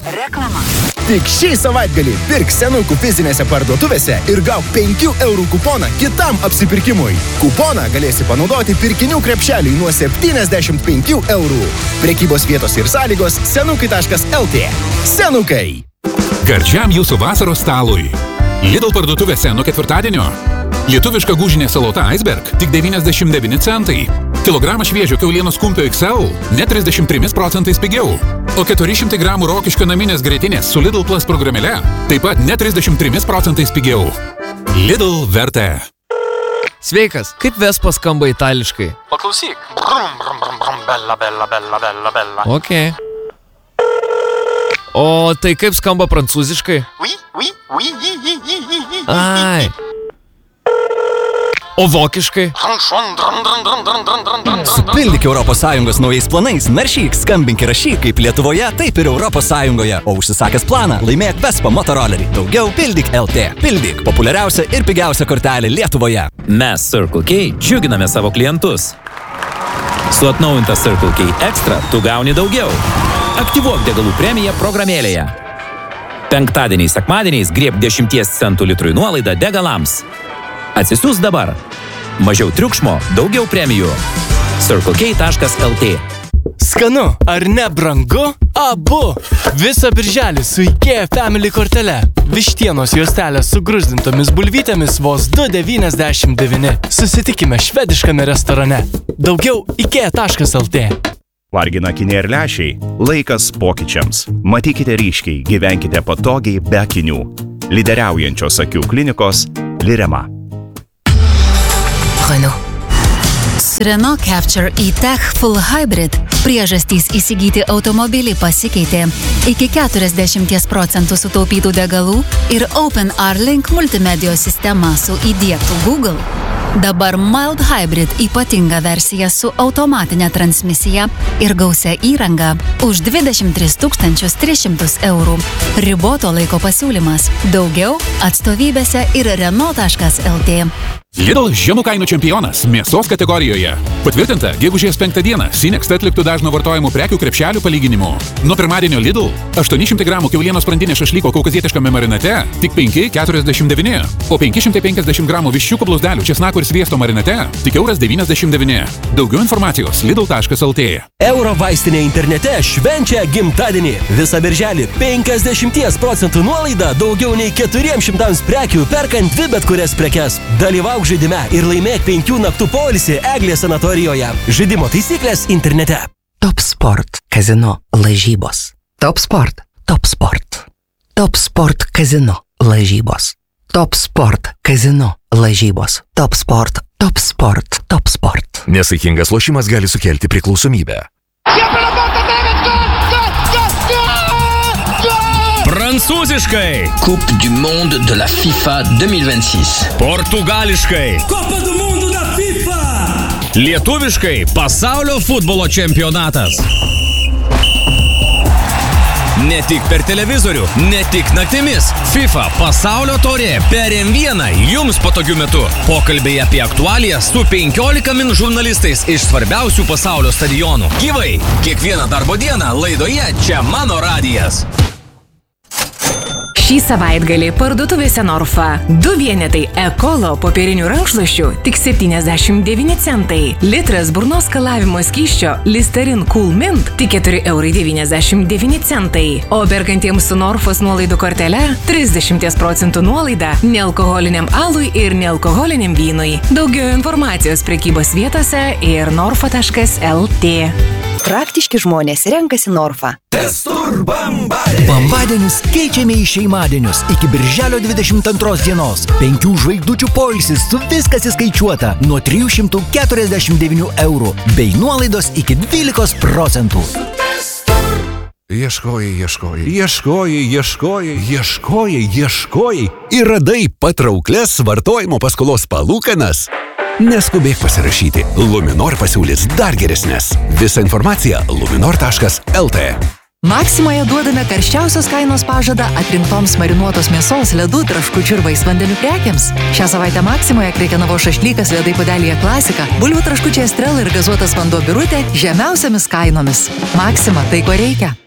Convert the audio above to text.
Reklama. Tik šį savaitgalį pirk senukų fizinėse parduotuvėse ir gauk 5 eurų kuponą kitam apsipirkimui. Kuponą galėsi panaudoti pirkinių krepšeliui nuo 75 eurų. Prekybos vietos ir sąlygos senukai.lt. Senukai. Gardžiam jūsų vasaros stalui. Lidl parduotuvėse nuo ketvirtadienio. Lietuviška gūžinė salota Iceberg tik 99 centai. Kilogramą šviežio kiaulienos kumpio XL net 33% pigiau. O 400 gramų rokiškio naminės grietinės su Lidl Plus programėle taip pat net 33% pigiau. Lidl vertė. Sveikas, kaip Vespa skamba itališkai? Paklausyk. Brum, brum, brum, brum, bella, bella, bella, bella, bella. Ok. O tai kaip skamba prancūziškai? Oui, oui, oui, oui, oui, oui, oui, oui. Ai. O vokiškai? Supildyk ES naujais planais, naršyk, skambink ir rašyk kaip Lietuvoje, taip ir ES. O užsisakęs planą, laimėk Vespa motorolerį. Daugiau pildyk LT. Pildyk populiariausia ir pigiausia kortelė Lietuvoje. Mes Circle K džiuginame savo klientus. Su atnaujinta Circle K Extra tu gauni daugiau. Aktyvuok degalų premiją programėlėje. Penktadieniais, sekmadieniais grieb 10 centų litrui nuolaidą degalams. Atsisiųs dabar. Mažiau triukšmo, daugiau premijų. CircleK.lt. Skanu, ar ne brangu? Abu! Visą birželį su IKEA Family kortele. Vištienos juostelės su gruzdintomis bulvytėmis vos 2,99. Susitikime švediškame restorane. Daugiau IKEA.lt. Vargina akiniai ir lęšiai? Laikas pokyčiams. Matykite ryškiai, gyvenkite patogiai be akinių. Lyderiaujančios akių klinikos Lirema. Renault Captur e-Tech Full Hybrid. Priežastys įsigyti automobilį pasikeitė. Iki 40% sutaupytų degalų ir OpenR Link multimedijos sistema su įdiegtų Google. Dabar Mild Hybrid ypatinga versija su automatinė transmisija ir gausia įranga už 23 300 eurų. Riboto laiko pasiūlymas. Daugiau atstovybėse ir Renault.lt. Lidl žemų kainų čempionas mėsos kategorijoje. Patvirtinta gegužės 5 dieną Sinext atliktų dažno vartojimų prekių krepšelių palyginimu. Nuo pirmadienio Lidl 800 gramų kiaulienos sprandinė šašlyko kaukazietiškame marinate tik 5,49, o 550 gramų viščiukų blauzdelių česnako ir sviesto marinate tik 1,99. Daugiau informacijos lidl.lt. Euro vaistinė internete švenčia gimtadienį. Visą birželį 50% nuolaida daugiau nei 400 prekių perkant 2 bet kurias prekes. Dalyvauk žaidime ir laimėk 5 naktų poilsį Eglės sanatorijoje. Žaidimo taisyklės internete. Top Sport kazino lažybos. Top Sport. Top Sport. Top Sport kazino lažybos. Top Sport kazino lažybos. Top Sport. Top Sport. Top Sport. Nesaikingas lošimas gali sukelti priklausomybę. Prancūziškai. Coupe du monde de la FIFA 2026. Portugališkai. Copa do mundo da FIFA. Lietuviškai. Pasaulio futbolo čempionatas. Ne tik per televizorių, ne tik naktimis. FIFA pasaulio taurė per M1 jums patogiu metu. Pokalbiai apie aktualijas su 15 min žurnalistais iš svarbiausių pasaulio stadionų. Gyvai, kiekvieną darbo dieną laidoje Čia mano radijas. Šį savaitgalį parduotuvėse Norfa 2 vienetai Ekolo popierinių rankšluosčių tik 79 centai. Litras burnos skalavimo skysčio Listerin Cool Mint tik 4,99 centai. O perkantiems su Norfos nuolaidų kortele 30% nuolaida nealkoholiniam alui ir nealkoholiniam vynui. Daugiau informacijos prekybos vietose ir norfa.lt. Praktiški žmonės renkasi Norfa. Testur Bambadienius. Bambadienius keičiame į šeimadienius iki birželio 22 dienos. 5 žvaigždučių poilsis su viskas įskaičiuota nuo 349 eurų bei nuolaidos iki 12%. Ieškojai ir radai patrauklias vartojimo paskolos palūkanas. Neskubėk pasirašyti. Luminor pasiūlys dar geresnės. Visa informacija luminor.lt. Maksimoje duodame karščiausios kainos pažadą atrinktoms marinuotos mėsos, ledų, traškučių ir vaisvandenių prekiams. Šią savaitę Maksimoje Krekenavos šašlykas ledai puodelyje klasika, bulvių traškučiai Estrela ir gazuotas vanduo Birutė žemiausiamis kainomis. Maksima, tai ko reikia.